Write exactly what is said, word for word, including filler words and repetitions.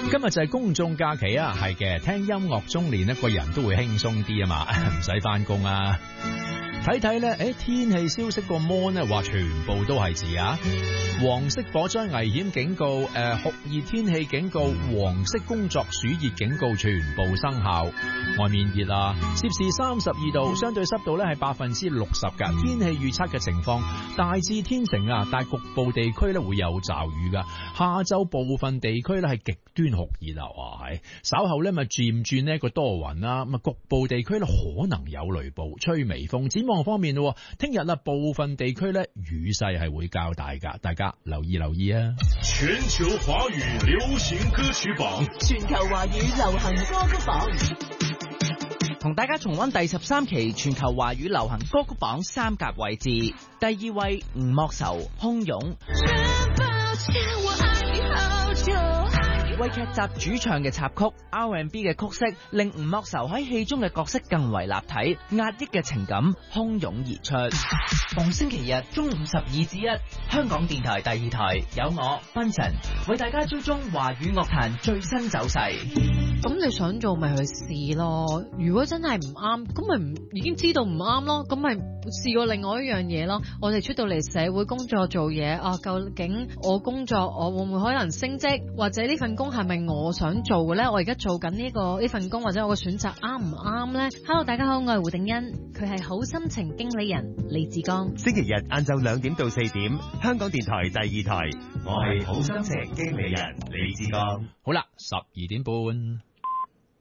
今日就係公眾假期啊，係嘅，聽音樂中年一個人都會輕鬆啲啊嘛，唔使翻工啊。睇睇咧，誒，天氣消息個 mon 咧話全部都係字啊，黃色火災危險警告、誒、呃、酷熱天氣警告、黃色工作暑熱警告全部生效。外面熱啊，攝氏三十二度，相對濕度咧係百分之六十噶。天氣預測嘅情況大致天晴啊，但係局部地區咧會有驟雨噶。下晝部分地區咧係極端酷熱啊，哇係！稍後咧咪漸轉呢個多雲啦，咁啊局部地區咧可能有雷暴，吹微風。展望方面咯，聽日啦部分地區咧雨勢係會較大噶，大家留意留意啊！ 全球華語流行歌曲榜， 全球華語流行歌曲榜， 同大家重溫第十三期全球華語流行歌曲榜三甲位置，第二位吳莫愁洶湧。為劇集主唱嘅插曲 R and B 嘅曲式，令吳莫愁喺戲中嘅角色更為立體，壓抑嘅情感洶湧而出。逢星期日中午十二至一，香港電台第二台有我賓晨為大家追蹤華語樂壇最新走勢。 咁你想做咪去試咯，如果真係唔啱，咁咪唔已經知道唔啱咯，咁咪試過另外一樣嘢咯。我哋出到嚟社會工作做嘢啊，究竟我工作我會唔會可能升職，或者呢份工係咪我想做嘅呢？我而家做緊呢個呢份工或者我嘅選擇啱唔啱呢？ Hello 大家好，我係胡定欣，佢係好心情經理人李志剛。 星期日晏晝兩點到四點，香港電台第二台，我係好心情經理人李志剛。 好啦，十二點半。